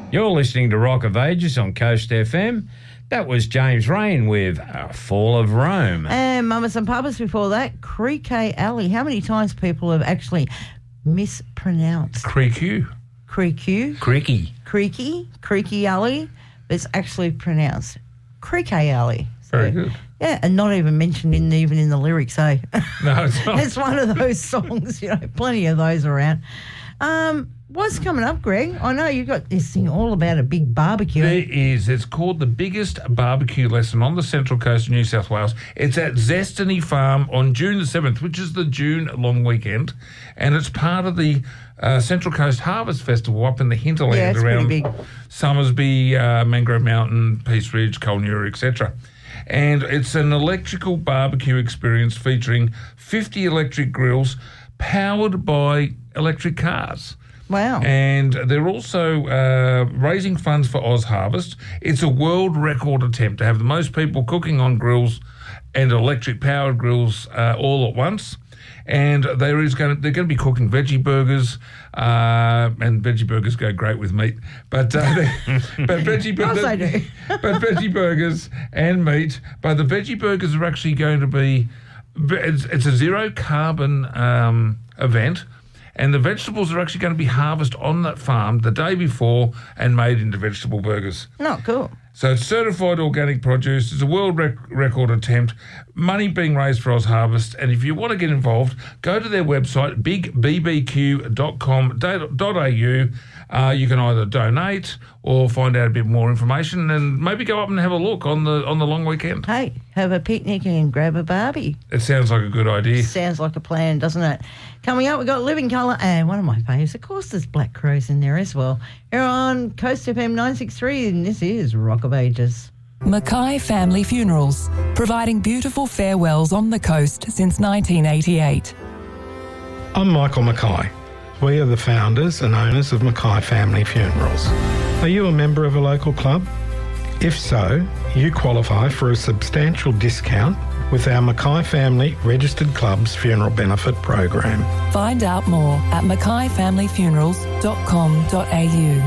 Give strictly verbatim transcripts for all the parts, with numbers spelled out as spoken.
You're listening to Rock of Ages on Coast F M. That was James Rain with uh, Fall of Rome. And Mamas and Papas before that, Creaky Alley. How many times people have actually mispronounced Creaky. Creaky. Creaky. Creaky. Creaky Alley. But it's actually pronounced Creaky Alley. So, Very good. Yeah, and not even mentioned in even in the lyrics, eh? No, it's not. It's one of those songs, you know, plenty of those around. Um, what's coming up, Greg? I know you've got this thing all about a big barbecue. There is. It's called the biggest barbecue lesson on the Central Coast of New South Wales. It's at Zestiny Farm on June the seventh, which is the June long weekend, and it's part of the uh, Central Coast Harvest Festival up in the hinterland Yeah, it's around pretty big. Summersby, uh, Mangrove Mountain, Peace Ridge, Colnura, et cetera. And it's an electrical barbecue experience featuring fifty electric grills powered by electric cars. Wow. And they're also uh, raising funds for Oz Harvest. It's a world record attempt to have the most people cooking on grills and electric-powered grills uh, all at once. And there is going to, they're going to be cooking veggie burgers, uh, and veggie burgers go great with meat. But uh, they, but veggie burgers, Of course they do. but veggie burgers and meat. But the veggie burgers are actually going to be, it's, it's a zero carbon um, event. And the vegetables are actually going to be harvested on that farm the day before and made into vegetable burgers. Not cool. So it's certified organic produce. It's a world rec- record attempt. Money being raised for Oz Harvest. And if you want to get involved, go to their website, big b b q dot com dot a u. Uh, you can either donate or find out a bit more information and maybe go up and have a look on the on the long weekend. Hey, have a picnic and grab a barbie. It sounds like a good idea. Sounds like a plan, doesn't it? Coming up, we've got Living Colour and one of my faves, of course, there's Black Crows in there as well. Here on Coast F M nine sixty-three, and this is Rock of Ages. Mackay Family Funerals, providing beautiful farewells on the coast since nineteen eighty-eight. I'm Michael Mackay. We are the founders and owners of Mackay Family Funerals. Are you a member of a local club? If so, you qualify for a substantial discount with our Mackay Family Registered Clubs Funeral Benefit Program. Find out more at mackay family funerals dot com dot a u.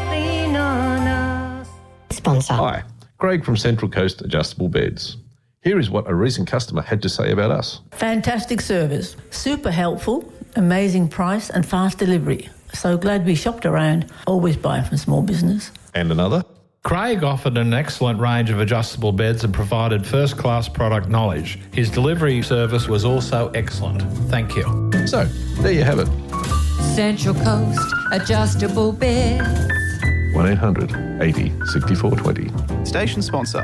Sponsor. Hi, Greg from Central Coast Adjustable Beds. Here is what a recent customer had to say about us. Fantastic service, super helpful, amazing price and fast delivery. So glad we shopped around, always buy from small business. And another? Craig offered an excellent range of adjustable beds and provided first-class product knowledge. His delivery service was also excellent. Thank you. So, there you have it. Central Coast Adjustable Beds. one eight hundred eighty sixty-four twenty. Station sponsor.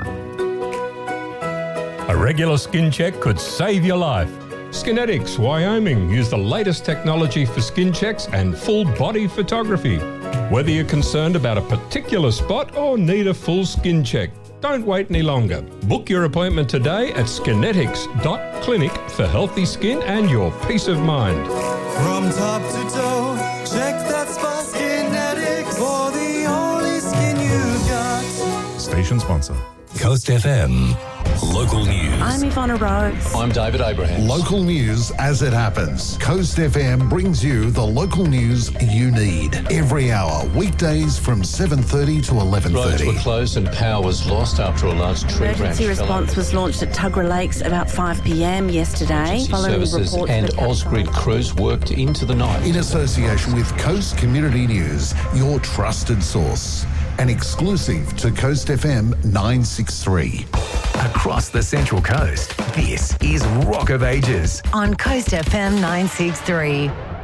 A regular skin check could save your life. Skinetics, Wyoming, use the latest technology for skin checks and full body photography. Whether you're concerned about a particular spot or need a full skin check, don't wait any longer. Book your appointment today at skinetics dot clinic for healthy skin and your peace of mind. From top to toe, check that spot. Skinetics for the only skin you got. Station sponsor. Coast F M. Local news. I'm Ivana Rose. I'm David Abraham. Local news as it happens. Coast F M brings you the local news you need every hour, weekdays from seven thirty to eleven thirty. Roads were closed and power was lost after a large tree branch Emergency response was launched at Tuggerah Lakes about five p m yesterday. Following Services reports and that Ausgrid crews worked into the night. In association with Coast Community News, your trusted source. An exclusive to Coast F M nine sixty-three. Across the Central Coast, this is Rock of Ages on Coast F M nine sixty-three.